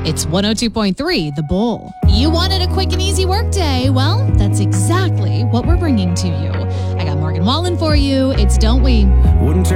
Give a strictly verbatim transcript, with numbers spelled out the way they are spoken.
It's one oh two point three The Bull. You wanted a quick and easy workday? Well, that's exactly what we're bringing to you. I got Morgan Wallen for you. It's Don't We? Wouldn't